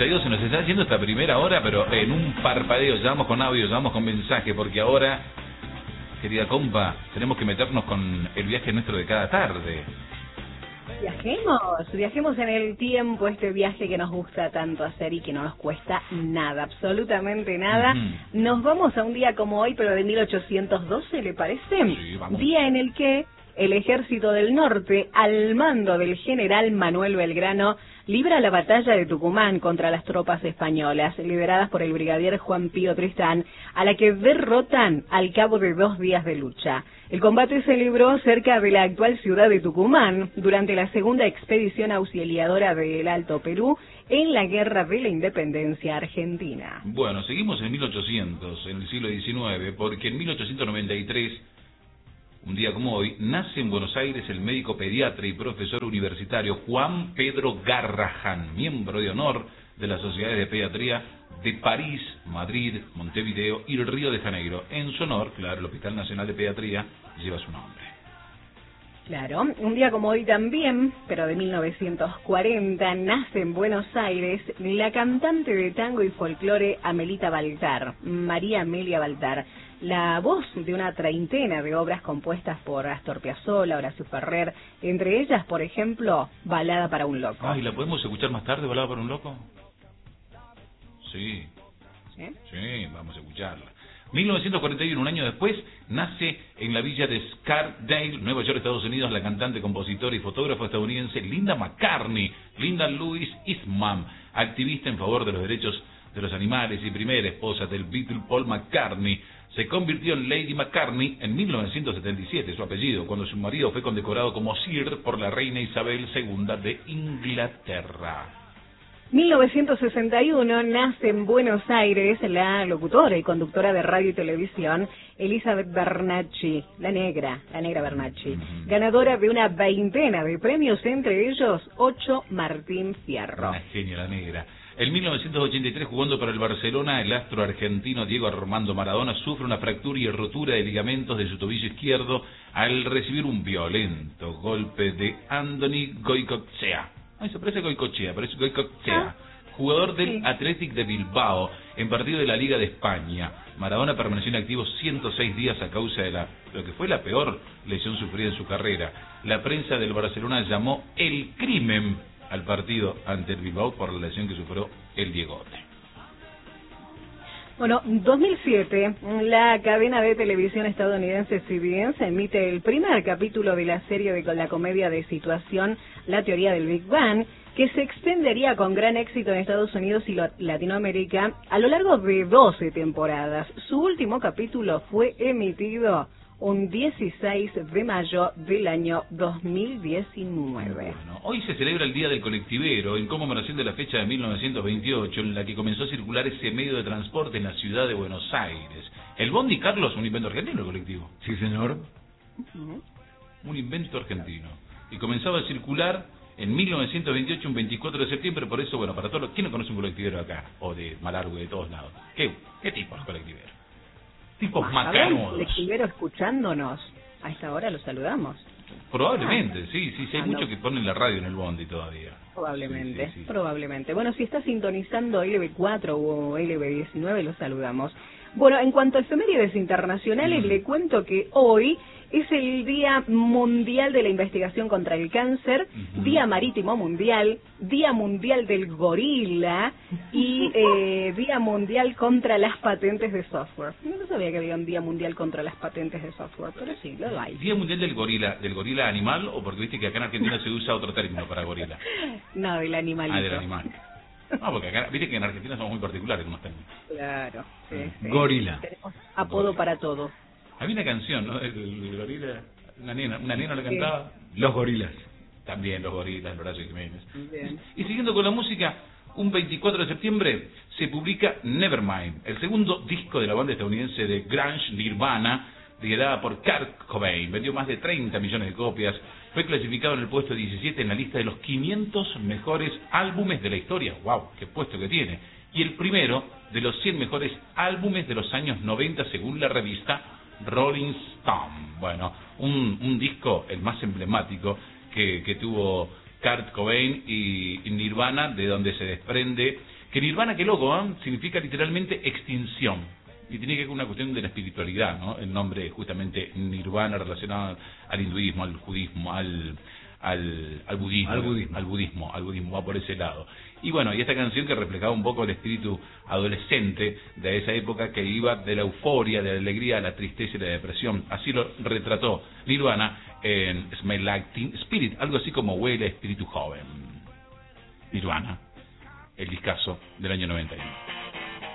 22:52, se nos está haciendo esta primera hora, pero en un parpadeo. Ya vamos con audio, ya vamos con mensaje, porque ahora, querida compa, tenemos que meternos con el viaje nuestro de cada tarde. Viajemos en el tiempo, este viaje que nos gusta tanto hacer y que no nos cuesta nada, absolutamente nada. Nos vamos a un día como hoy, pero de 1812, ¿le parece? Sí, vamos. Día en el que el Ejército del Norte, al mando del general Manuel Belgrano, libra la batalla de Tucumán contra las tropas españolas, lideradas por el brigadier Juan Pío Tristán, a la que derrotan al cabo de 2 días de lucha. El combate se libró cerca de la actual ciudad de Tucumán, durante la segunda expedición auxiliadora del Alto Perú, en la Guerra de la Independencia Argentina. Bueno, seguimos en 1800, en el siglo XIX, porque en 1893... un día como hoy, nace en Buenos Aires el médico pediatra y profesor universitario Juan Pedro Garrahan, miembro de honor de las sociedades de pediatría de París, Madrid, Montevideo y Río de Janeiro. En su honor, claro, el Hospital Nacional de Pediatría lleva su nombre. Claro, un día como hoy también, pero de 1940, nace en Buenos Aires la cantante de tango y folclore Amelita Baltar, María Amelia Baltar, la voz de una treintena de obras compuestas por Astor Piazzolla, Horacio Ferrer, entre ellas, por ejemplo, Balada para un loco. Ay, ¿la podemos escuchar más tarde, Balada para un loco? Sí. ¿Sí? Sí, vamos a escucharla. 1941, un año después, nace en la villa de Scarsdale, Nueva York, Estados Unidos, la cantante, compositora y fotógrafa estadounidense Linda McCartney, Linda Louise Eastman, activista en favor de los derechos de los animales y primera esposa del Beatle Paul McCartney. Se convirtió en Lady McCartney en 1977, su apellido, cuando su marido fue condecorado como Sir por la reina Isabel II de Inglaterra. 1961 nace en Buenos Aires la locutora y conductora de radio y televisión Elizabeth Bernacchi, la negra Bernacchi, ganadora de una veintena de premios, entre ellos 8 Martín Fierro. Una genia, la negra. En 1983, jugando para el Barcelona, el astro argentino Diego Armando Maradona sufre una fractura y rotura de ligamentos de su tobillo izquierdo al recibir un violento golpe de Andoni Goicoechea. Ay, se parece a Goicoechea, pero es Goicoechea, jugador del Athletic de Bilbao, en partido de la Liga de España. Maradona permaneció inactivo 106 días a causa de lo que fue la peor lesión sufrida en su carrera. La prensa del Barcelona llamó el crimen al partido ante el Bilbao por la lesión que sufrió el Diegote. Bueno, 2007, la cadena de televisión estadounidense CBS emite el primer capítulo de la serie de la comedia de situación La teoría del Big Bang, que se extendería con gran éxito en Estados Unidos y Latinoamérica a lo largo de 12 temporadas. Su último capítulo fue emitido un 16 de mayo del año 2019. Bueno, hoy se celebra el Día del Colectivero en conmemoración de la fecha de 1928 en la que comenzó a circular ese medio de transporte en la ciudad de Buenos Aires. El bondi, Carlos, un invento argentino, el colectivo. Sí, señor. Un invento argentino. Y comenzaba a circular en 1928, un 24 de septiembre, por eso, bueno, para todos los... ¿Quién no conoce un colectivero acá? O de Malargüe, de todos lados. ¿Qué tipos de colectiveros? Tipos macanudos. Colectivero escuchándonos. A esta hora los saludamos. Probablemente, sí, hay muchos que ponen la radio en el bondi todavía. Probablemente, probablemente. Bueno, si está sintonizando LB4 o LB19, los saludamos. Bueno, en cuanto a efemérides internacionales, le cuento que hoy es el Día Mundial de la Investigación contra el Cáncer, Día Marítimo Mundial, Día Mundial del Gorila y Día Mundial contra las Patentes de Software. No sabía que había un Día Mundial contra las Patentes de Software, pero sí, lo hay. ¿Día Mundial del gorila animal o porque viste que acá en Argentina se usa otro término para gorila? No, del animalito. Ah, del animal. No, porque acá, viste que en Argentina somos muy particulares con los términos. Claro, sí. Gorila. Tenemos apodo para todo. Había una canción, ¿no? El gorila, una nena le cantaba. Los gorilas. También los gorilas, Horacio Jiménez. Bien. Y siguiendo con la música, un 24 de septiembre se publica Nevermind, el segundo disco de la banda estadounidense de grunge Nirvana, liderada por Kurt Cobain. Vendió más de 30 millones de copias. Fue clasificado en el puesto 17 en la lista de los 500 mejores álbumes de la historia. ¡Wow! ¡Qué puesto que tiene! Y el primero de los 100 mejores álbumes de los años 90 según la revista Rolling Stone. Bueno, un disco, el más emblemático que tuvo Kurt Cobain y Nirvana, de donde se desprende Que Nirvana, qué loco, significa literalmente extinción. Y tiene que ver con una cuestión de la espiritualidad, ¿no? El nombre justamente Nirvana relacionado al hinduismo, al judismo, al budismo, va por ese lado. Y bueno, y esta canción que reflejaba un poco el espíritu adolescente de esa época, que iba de la euforia, de la alegría a la tristeza y la depresión. Así lo retrató Nirvana en Smell Like Teen Spirit, algo así como Huele a Espíritu Joven. Nirvana, el discazo del año 91.